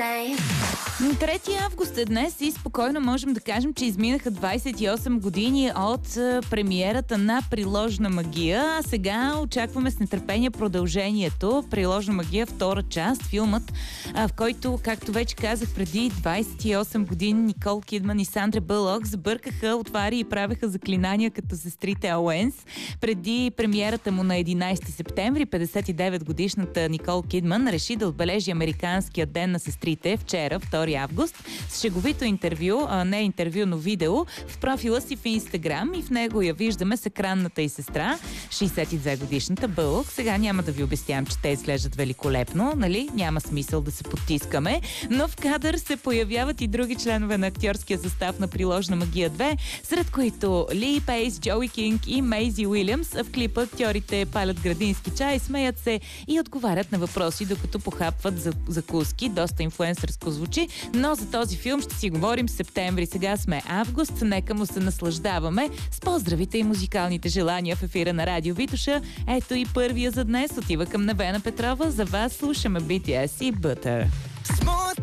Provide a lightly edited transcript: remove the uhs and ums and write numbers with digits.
3 август е днес и спокойно можем да кажем, че изминаха 28 години от премиерата на Приложна магия. А сега очакваме с нетърпение продължението. Приложна магия, втора част, филмът, в който, както вече казах, преди 28 години Никол Кидман и Сандра Бълок сбъркаха отвари и правеха заклинания като сестрите Ауенс. Преди премиерата му на 11 септември, 59-годишната Никол Кидман реши да отбележи Американския ден на сестрите вчера, 2 август, с шеговито интервю, не интервю, но видео в профила си в Инстаграм, и в него я виждаме с екранната й сестра, 62-годишната Бълок. Сега няма да ви обяснявам, че те изглеждат великолепно, нали? Няма смисъл да се потискаме, но в кадър се появяват и други членове на актьорския състав на Приложна магия 2, сред които Ли Пейс, Джоуи Кинг и Мейзи Уилямс. В клипа актьорите палят градински чай, смеят се и отговарят на въпроси, докато похапват закуски. Доста инфлуенсърско звучи, но за този филм ще си говорим в септември. Сега сме август, нека му се наслаждаваме с поздравите и музикалните желания в ефира на Радио Витоша. Ето и първия за днес отива към Невена Петрова. За вас слушаме BTS и Butter.